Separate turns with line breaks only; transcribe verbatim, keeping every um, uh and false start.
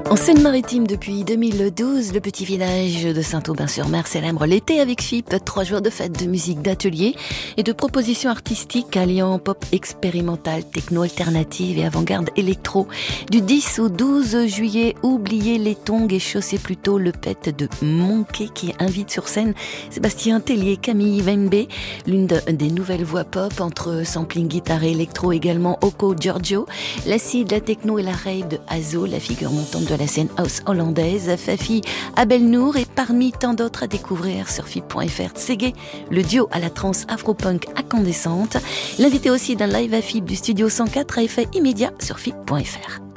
En Seine-Maritime depuis deux mille douze, le petit village de Saint-Aubin-sur-Mer célèbre l'été avec F I P, trois jours de fêtes de musique, d'ateliers et de propositions artistiques alliant pop expérimental, techno alternative et avant-garde électro. Du dix au douze juillet, oubliez les tongs et chaussez plutôt le pet de Monkey qui invite sur scène Sébastien Tellier, Camille Wembe, l'une de, des nouvelles voix pop entre sampling, guitare et électro, également Oko Giorgio, l'acide, la techno et la rave de Azo, la figure montante de la scène house hollandaise, Fafi Abelnour et parmi tant d'autres à découvrir sur F I P point F R. Tségué, le duo à la trance afro-punk incandescente. L'invité aussi d'un live à F I P du studio cent quatre a effet immédiat sur F I P point F R.